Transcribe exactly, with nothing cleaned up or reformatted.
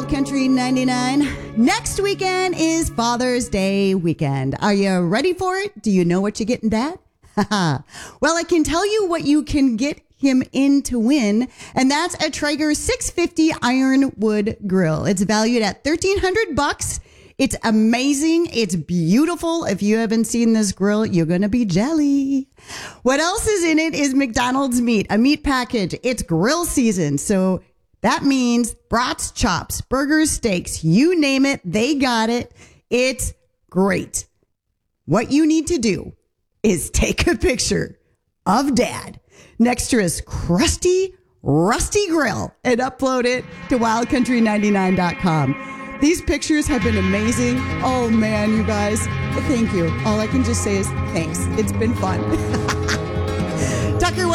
Wild Country ninety-nine. Next weekend is Father's Day weekend. Are you ready for it? Do you know what you're getting, Dad? Well, I can tell you what you can get him in to win, and that's a Traeger six fifty Ironwood grill. It's valued at thirteen hundred bucks. It's amazing. It's beautiful. If you haven't seen this grill, you're going to be jelly. What else is in it is McDonald's meat, a meat package. It's grill season, so that means brats, chops, burgers, steaks, you name it, they got it. It's great. What you need to do is take a picture of Dad next to his crusty, rusty grill and upload it to wild country ninety-nine dot com. These pictures have been amazing. Oh, man, you guys. Thank you. All I can just say is thanks. It's been fun. Tucker